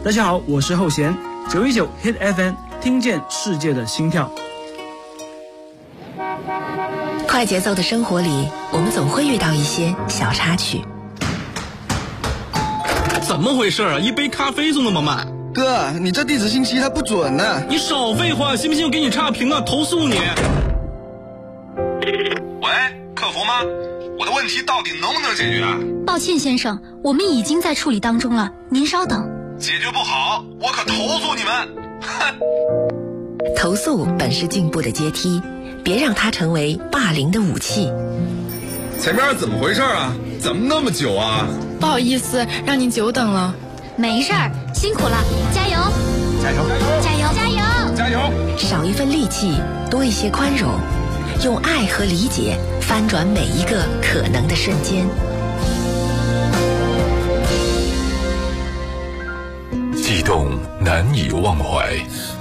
大家好，我是后弦，919 Hit FM， 听见世界的心跳。 快节奏的生活里，我们总会遇到一些小插曲。 怎么回事啊？一杯咖啡送那么慢？ 哥，你这地址信息它不准呢。 你少废话，信不信我给你差评啊？投诉你！ 喂，客服吗？我的问题到底能不能解决啊？ 抱歉先生，我们已经在处理当中了，您稍等。 解决不好，我可投诉你们！哼！ 投诉本是进步的阶梯，别让它成为霸凌的武器。 前面怎么回事啊？怎么那么久啊？ 不好意思，让您久等了。 没事儿，辛苦了，加油！ 加油！ 加油！加油！ 加油！ 少一份戾气，多一些宽容，用爱和理解翻转每一个可能的瞬间。 悸动难以忘怀，